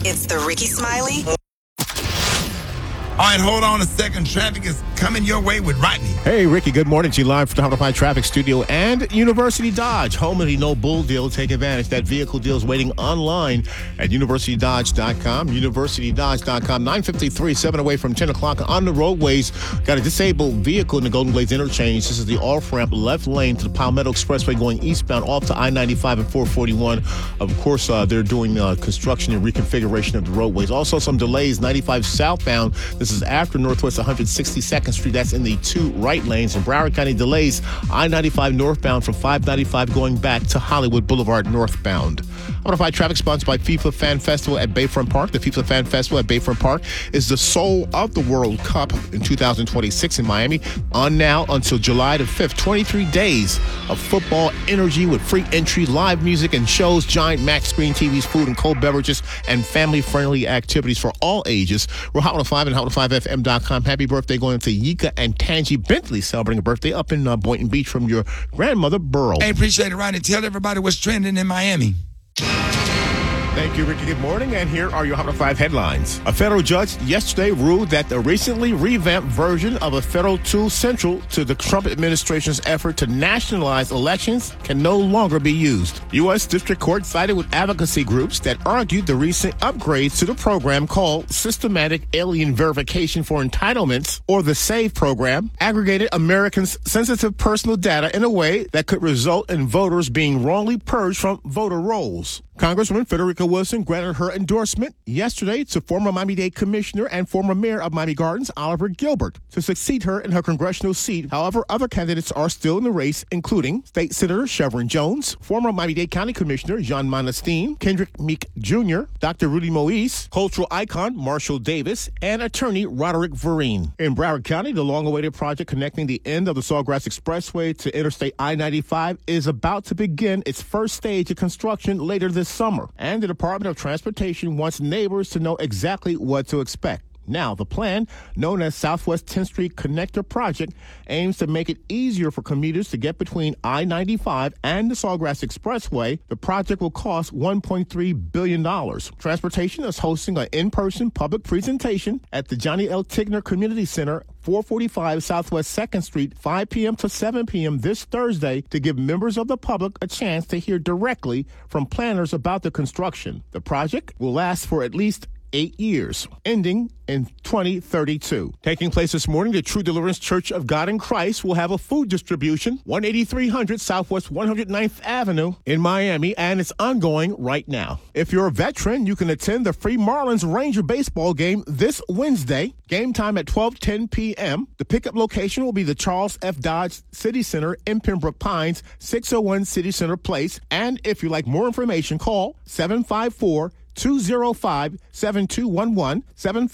It's the Ricky Smiley. All right, hold on a second. Traffic is coming your way with Rodney. Hey, Ricky, good morning to you live from the Hot Fire Traffic Studio and University Dodge, home of the No Bull deal. Take advantage. That vehicle deal is waiting online at universitydodge.com. Universitydodge.com. 9:53, 7 away from 10 o'clock on the roadways. Got a disabled vehicle in the Golden Glades interchange. This is the off-ramp left lane to the Palmetto Expressway going eastbound off to I-95 and 441. Of course, they're doing construction and reconfiguration of the roadways. Also, some delays, 95 southbound. This is after Northwest 162nd Street. That's in the two right lanes. In Broward County, delays I-95 northbound from 595 going back to Hollywood Boulevard northbound. Modified traffic sponsored by FIFA Fan Festival at Bayfront Park. The FIFA Fan Festival at Bayfront Park is the soul of the World Cup in 2026 in Miami. On now until July the 5th. 23 days of football energy with free entry, live music and shows, giant match screen TVs, food and cold beverages, and family-friendly activities for all ages. We're Hot 105 and Hot105FM.com. Happy birthday going to Yika and Tangi Bentley, celebrating a birthday up in Boynton Beach from your grandmother, Burl. Hey, appreciate it, Rodney. Tell everybody what's trending in Miami. Thank you, Ricky. Good morning, and here are your Hot 5 headlines. A federal judge yesterday ruled that the recently revamped version of a federal tool central to the Trump administration's effort to nationalize elections can no longer be used. U.S. District Court sided with advocacy groups that argued the recent upgrades to the program called Systematic Alien Verification for Entitlements, or the SAVE program, aggregated Americans' sensitive personal data in a way that could result in voters being wrongly purged from voter rolls. Congresswoman Frederica Wilson granted her endorsement yesterday to former Miami-Dade Commissioner and former Mayor of Miami Gardens, Oliver Gilbert, to succeed her in her congressional seat. However, other candidates are still in the race, including State Senator Chevron Jones, former Miami-Dade County Commissioner Jean Monestein, Kendrick Meek Jr., Dr. Rudy Moise, cultural icon Marshall Davis, and attorney Roderick Vereen. In Broward County, the long-awaited project connecting the end of the Sawgrass Expressway to Interstate I-95 is about to begin its first stage of construction later this summer, and the Department of Transportation wants neighbors to know exactly what to expect. Now, the plan, known as Southwest 10th Street Connector Project, aims to make it easier for commuters to get between I-95 and the Sawgrass Expressway. The project will cost $1.3 billion. Transportation is hosting an in-person public presentation at the Johnny L. Tigner Community Center, 445 Southwest 2nd Street, 5 p.m. to 7 p.m. this Thursday to give members of the public a chance to hear directly from planners about the construction. The project will last for at least 8 years, ending in 2032. Taking place this morning, the True Deliverance Church of God in Christ will have a food distribution, 18300 Southwest 109th Avenue in Miami, and it's ongoing right now. If you're a veteran, you can attend the free Marlins Ranger baseball game this Wednesday. Game time at 12:10 p.m. The pickup location will be the Charles F. Dodge City Center in Pembroke Pines, 601 City Center Place. And if you'd like more information, call 754-205-7211,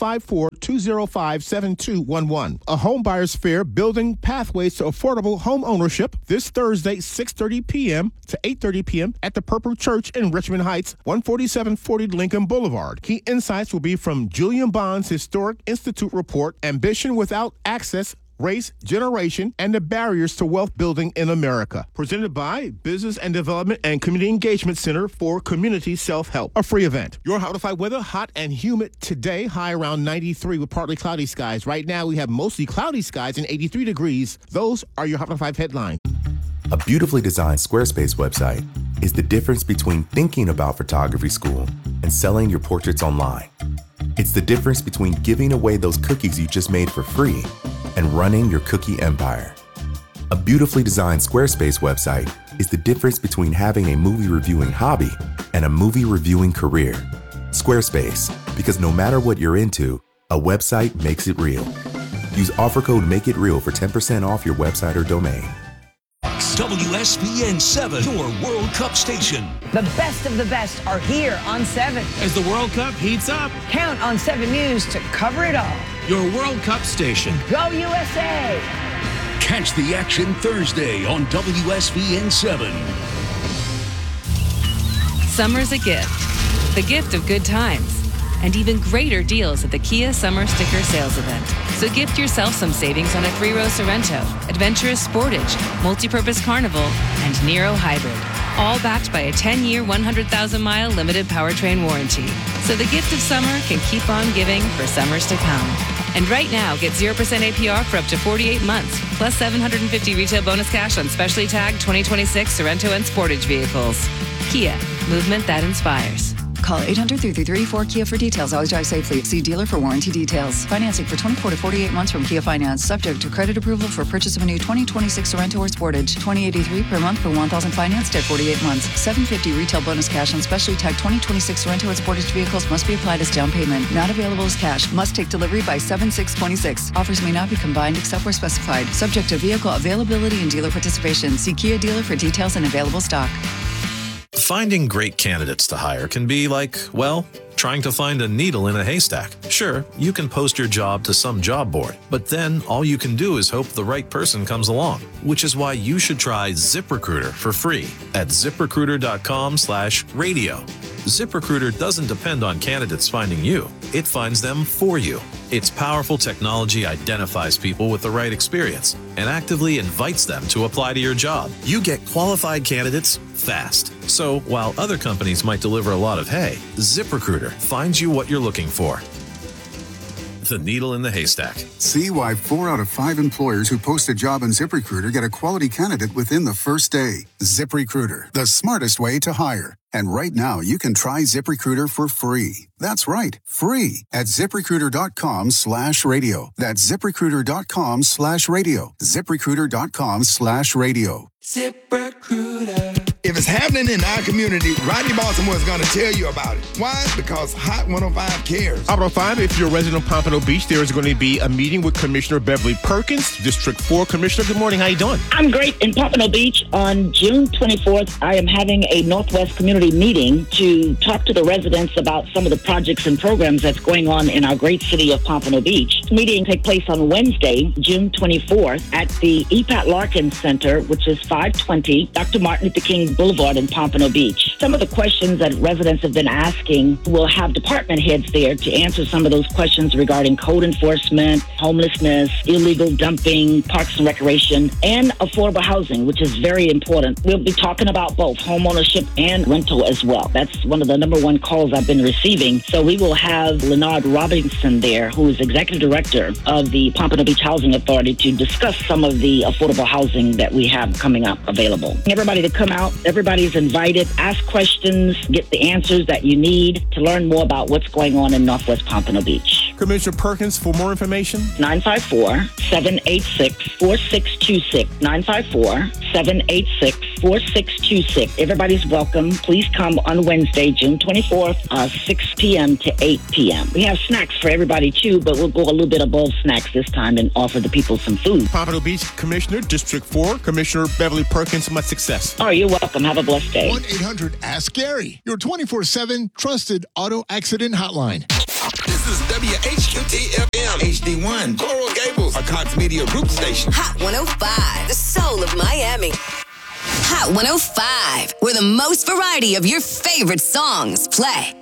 754-205-7211. A home buyer's fair building pathways to affordable home ownership this Thursday, 6:30 p.m. to 8:30 p.m. at the Purple Church in Richmond Heights, 14740 Lincoln Boulevard. Key insights will be from Julian Bond's Historic Institute report, Ambition Without Access, Race, Generation, and the Barriers to Wealth Building in America. Presented by Business and Development and Community Engagement Center for Community Self-Help. A free event. Your Hot 5 weather, hot and humid today, high around 93 with partly cloudy skies. Right now we have mostly cloudy skies and 83 degrees. Those are your Hot 5 headlines. A beautifully designed Squarespace website is the difference between thinking about photography school and selling your portraits online. It's the difference between giving away those cookies you just made for free and running your cookie empire. A beautifully designed Squarespace website is the difference between having a movie reviewing hobby and a movie reviewing career. Squarespace, because no matter what you're into, a website makes it real. Use offer code MAKEITREAL for 10% off your website or domain. WSBN 7, your World Cup station. The best of the best are here on 7. As the World Cup heats up, Count on 7 News to cover it all. your World Cup station. Go USA! Catch the action Thursday on WSBN 7. Summer's a gift. The gift of good times. And even greater deals at the Kia Summer Sticker Sales Event. So gift yourself some savings on a 3-row Sorrento, Adventurous Sportage, Multipurpose Carnival, and Nero Hybrid. All backed by a 10-year, 100,000-mile limited powertrain warranty. so the gift of summer can keep on giving for summers to come. And right now, get 0% APR for up to 48 months, plus $750 retail bonus cash on specially tagged 2026 Sorento and Sportage vehicles. Kia, movement that inspires. Call 800-333-4KIA for details. Always drive safely. See dealer for warranty details. Financing for 24 to 48 months from Kia Finance. Subject to credit approval for purchase of a new 2026 Sorento or Sportage. $20.83 per month for 1,000 financed at 48 months. $750 retail bonus cash on specially tagged 2026 Sorento or Sportage vehicles must be applied as down payment. Not available as cash. Must take delivery by 7/6/26. Offers may not be combined except where specified. Subject to vehicle availability and dealer participation. See Kia dealer for details and available stock. Finding great candidates to hire can be like, well, trying to find a needle in a haystack. Sure, you can post your job to some job board, but then all you can do is hope the right person comes along, which is why you should try ZipRecruiter for free at ZipRecruiter.com/radio. ZipRecruiter doesn't depend on candidates finding you. It finds them for you. Its powerful technology identifies people with the right experience and actively invites them to apply to your job. You get qualified candidates fast. So while other companies might deliver a lot of hay, ZipRecruiter finds you what you're looking for. The needle in the haystack. See why 4 out of 5 employers who post a job on ZipRecruiter get a quality candidate within the first day. ZipRecruiter, the smartest way to hire. And right now, you can try ZipRecruiter for free. That's right, free at ZipRecruiter.com/radio. That's ZipRecruiter.com/radio. ZipRecruiter.com/radio. ZipRecruiter. If it's happening in our community, Rodney Baltimore is going to tell you about it. Why? Because Hot 105 cares. Hot 105, if you're a resident of Pompano Beach, there is going to be a meeting with Commissioner Beverly Perkins, District 4 Commissioner. Good morning. How you doing? I'm great. In Pompano Beach on June 24th, I am having a Northwest community meeting to talk to the residents about some of the projects and programs that's going on in our great city of Pompano Beach. This meeting will take place on Wednesday, June 24th at the E. Pat Larkin Center, which is 520 Dr. Martin Luther King Boulevard in Pompano Beach. Some of the questions that residents have been asking, we'll have department heads there to answer some of those questions regarding code enforcement, homelessness, illegal dumping, parks and recreation, and affordable housing, which is very important. We'll be talking about both homeownership and rental as well. That's one of the number one calls I've been receiving. So we will have Leonard Robinson there, who is Executive Director of the Pompano Beach Housing Authority, to discuss some of the affordable housing that we have coming up available. Everybody to come out, everybody's invited, ask questions, get the answers that you need to learn more about what's going on in Northwest Pompano Beach. Commissioner Perkins, for more information? 954-786-4626. 954-786-4626. Everybody's welcome. Please come on Wednesday, June 24th, 6 p.m. to 8 p.m. We have snacks for everybody, too, but we'll go a little bit above snacks this time and offer the people some food. Pompano Beach Commissioner, District 4, Commissioner Beverly Perkins, much success. Oh, you're welcome. Have a blessed day. 1-800-ASK-GARY, your 24/7 trusted auto accident hotline. This is WHQT-FM HD1, Coral Gables, a Cox Media Group station. Hot 105, the soul of Miami. Hot 105, where the most variety of your favorite songs play.